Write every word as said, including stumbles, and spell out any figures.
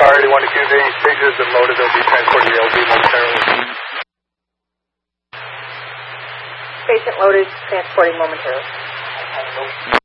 car eighty-one to Q V. Patient has been loaded. They'll be transported to the L V momentarily. Patient loaded, transporting momentarily.